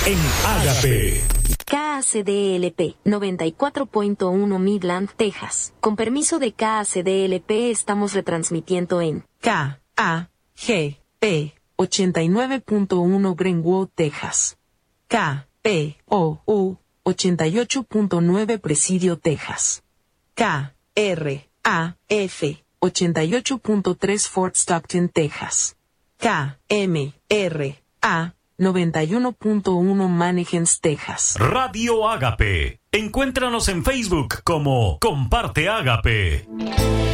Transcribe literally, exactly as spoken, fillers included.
en Ágape. K A C D L P noventa y cuatro punto uno Midland, Texas. Con permiso de K A C D L P estamos retransmitiendo en K A G P ochenta y nueve punto uno Greenwood, Texas. K P O U ochenta y ocho punto nueve Presidio, Texas. K R A F ochenta y ocho punto tres Fort Stockton, Texas. K M R A noventa y uno punto uno Mannequins, Texas. Radio Ágape. Encuéntranos en Facebook como Comparte Ágape.